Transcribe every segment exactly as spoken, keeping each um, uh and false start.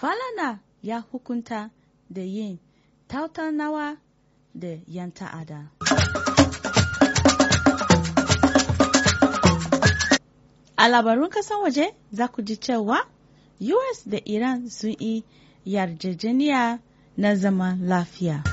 Falana ya hukunta da yin tattaunawa da 'yan ta'ada. A labarun kasan waje za ku ji cewa U S da Iran sun yi yarjejeniya na zaman lafiya.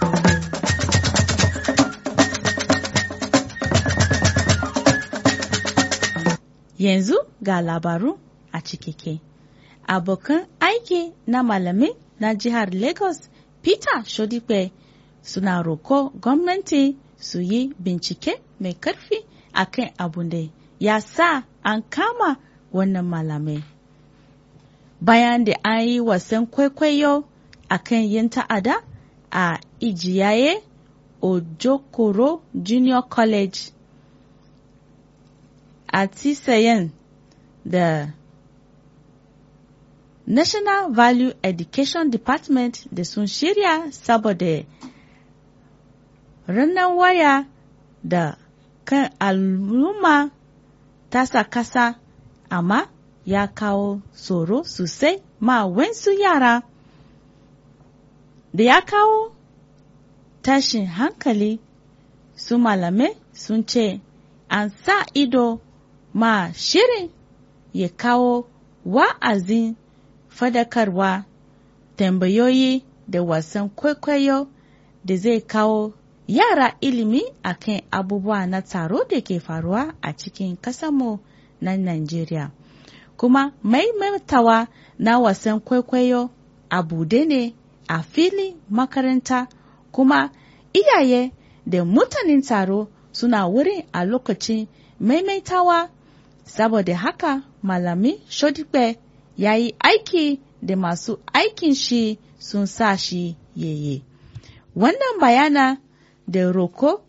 Yanzu ga labaru a cikeke. Abokan aiki na malami na jihar Lagos Peter Shodipe suna roko gwamnati su yi bincike mai karfi akan abun da ya sa an kama wannan malamai. Bayan da an yi wasan kwaikwayo akan yin ta'ada a Ijiyaye Ojokoro Junior College a Tisayen da National Value Education Department da sun shirya saboda ranar waya da kan al'umma tasa kasa, amma ya kawo tsoro sosai ma wasu yara da ya kawo tashin hankali. Su malamai sun ce an sa ido ma shirin ya kawo wa'azin fadakarwa, tambayoyi da wasan kwaikwayo da zai kawo yara ilimi akan abubuwa na tsaro da ke faruwa a cikin ƙasarmu na Najeriya. Kuma maimaitawa na wasan kwaikwayo a bude ne a fili makaranta, kuma iyaye da mutanen tsaro suna wurin a lokacin maimaitawa. Saboda haka malami Shodipe ya yi aiki da masu aikin shi sun sa shi yeye. Wannan bayana da roko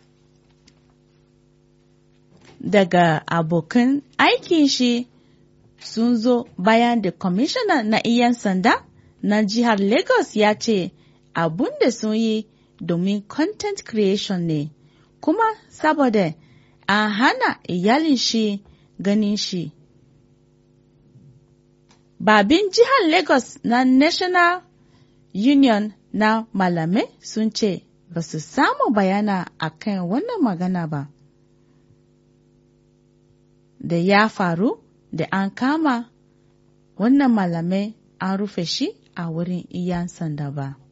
daga abokan aikin shi sun zo bayan da kwamishina na 'yan sanda na jihar Lagos ya ce abun da sun yi domin content creation ne, kuma saboda an hana iyalin shi ganin shi. Babin jihar Lagos na National Union na malamai sun ce ba su samu bayana akan wannan magana ba da ya faru da an kama wannan malamai an rufe shi a wurin 'yan sanda ba.